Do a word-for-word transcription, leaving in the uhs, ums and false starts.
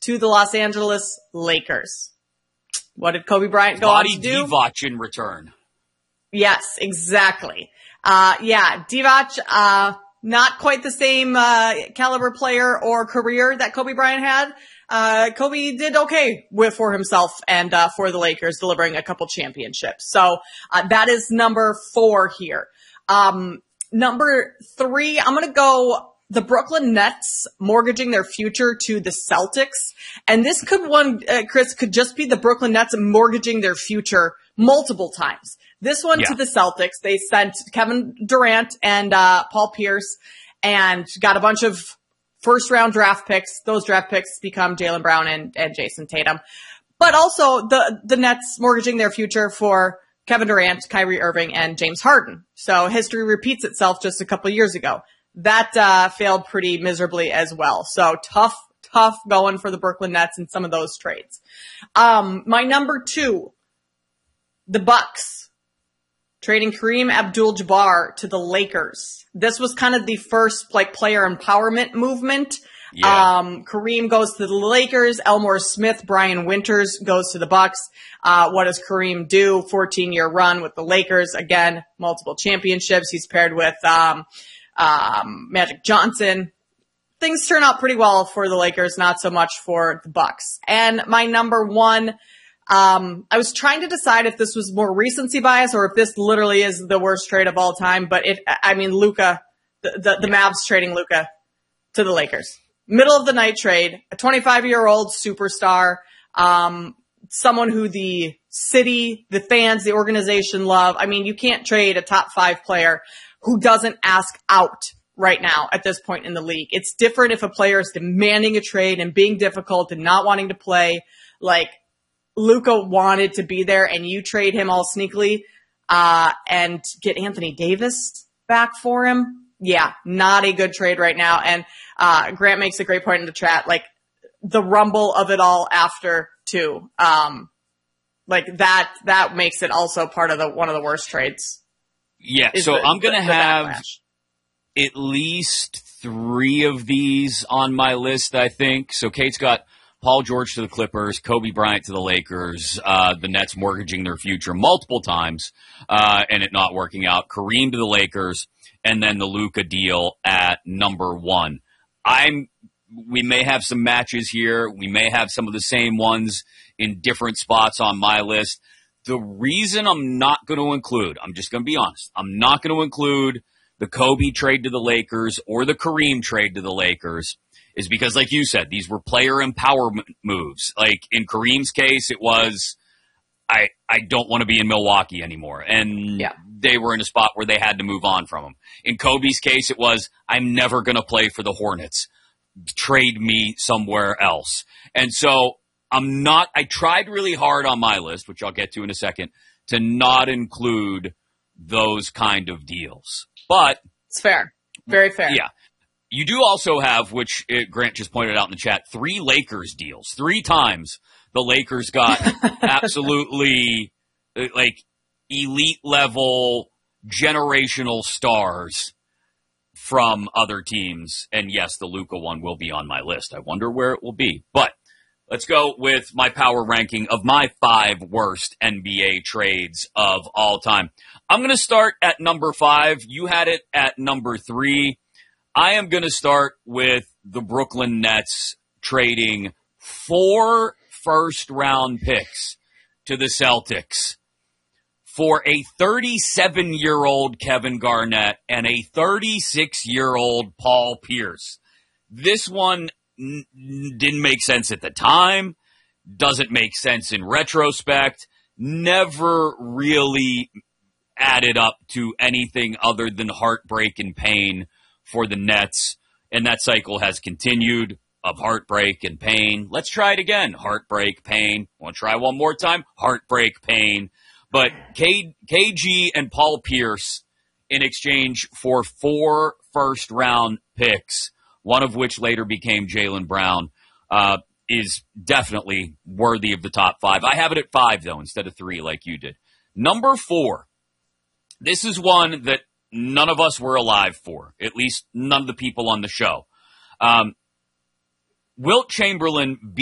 to the Los Angeles Lakers. What did Kobe Bryant go Vlade on to do? Divac in return. Yes, exactly. Uh, yeah, Divac, uh, not quite the same, uh, caliber player or career that Kobe Bryant had. Uh, Kobe did okay with, for himself and, uh, for the Lakers, delivering a couple championships. So, uh, that is number four here. Um, number three, I'm gonna go the Brooklyn Nets mortgaging their future to the Celtics. And this could one, uh, Chris, could just be the Brooklyn Nets mortgaging their future multiple times. This one yeah. to the Celtics, they sent Kevin Durant and, uh, Paul Pierce and got a bunch of first round draft picks. Those draft picks become Jaylen Brown and, and Jason Tatum. But also the, the Nets mortgaging their future for Kevin Durant, Kyrie Irving, and James Harden. So history repeats itself just a couple years ago. That, uh, failed pretty miserably as well. So tough, tough going for the Brooklyn Nets in some of those trades. Um, my number two, the Bucks trading Kareem Abdul-Jabbar to the Lakers. This was kind of the first, like, player empowerment movement. Yeah. Um, Kareem goes to the Lakers. Elmore Smith, Brian Winters goes to the Bucks. Uh, what does Kareem do? fourteen year run with the Lakers. Again, multiple championships. He's paired with, um, um, Magic Johnson. Things turn out pretty well for the Lakers, not so much for the Bucks. And my number one, um, I was trying to decide if this was more recency bias or if this literally is the worst trade of all time. But it, I mean, Luka, the, the, the Mavs trading Luka to the Lakers. Middle of the night trade, a twenty-five year old superstar, um, someone who the city, the fans, the organization love. I mean, you can't trade a top five player who doesn't ask out right now at this point in the league. It's different if a player is demanding a trade and being difficult and not wanting to play. Like, Luka wanted to be there and you trade him all sneakily, uh, and get Anthony Davis back for him. Yeah, not a good trade right now. And, uh, Grant makes a great point in the chat, like the rumble of it all after too. Um, like that, that makes it also part of the, one of the worst trades. Yeah. So the, I'm going to have backlash. At least three of these on my list, I think. So Kate's got Paul George to the Clippers, Kobe Bryant to the Lakers, uh, the Nets mortgaging their future multiple times, uh, and it not working out, Kareem to the Lakers, and then the Luka deal at number one. I'm, we may have some matches here. We may have some of the same ones in different spots on my list. The reason I'm not going to include, I'm just going to be honest, I'm not going to include the Kobe trade to the Lakers or the Kareem trade to the Lakers is because, like you said, these were player empowerment moves. Like in Kareem's case, it was, I I don't want to be in Milwaukee anymore. And yeah. they were in a spot where they had to move on from him. In Kobe's case, it was, I'm never going to play for the Hornets. Trade me somewhere else. And so I'm not, I tried really hard on my list, which I'll get to in a second, to not include those kind of deals. But it's fair. Very fair. Yeah. You do also have, which uh, Grant just pointed out in the chat, three Lakers deals. Three times the Lakers got absolutely uh, like elite level generational stars from other teams. And yes, the Luka one will be on my list. I wonder where it will be. But let's go with my power ranking of my five worst N B A trades of all time. I'm going to start at number five. You had it at number three. I am going to start with the Brooklyn Nets trading four first-round picks to the Celtics for a thirty-seven-year-old Kevin Garnett and a thirty-six-year-old Paul Pierce. This one n- didn't make sense at the time, doesn't make sense in retrospect, never really added up to anything other than heartbreak and pain for the Nets, and that cycle has continued of heartbreak and pain. Let's try it again. Heartbreak, pain. Want to try one more time? Heartbreak, pain. But K- KG and Paul Pierce in exchange for four first-round picks, one of which later became Jaylen Brown, uh, is definitely worthy of the top five. I have it at five, though, instead of three like you did. Number four. This is one that none of us were alive for, at least none of the people on the show. Um, Wilt Chamberlain